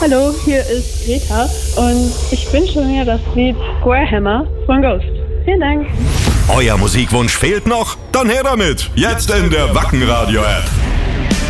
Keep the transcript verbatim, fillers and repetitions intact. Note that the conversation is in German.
Hallo, hier ist Greta und ich wünsche mir das Lied Square Hammer von Ghost. Vielen Dank. Euer Musikwunsch fehlt noch? Dann her damit. Jetzt in der Wacken Radio App.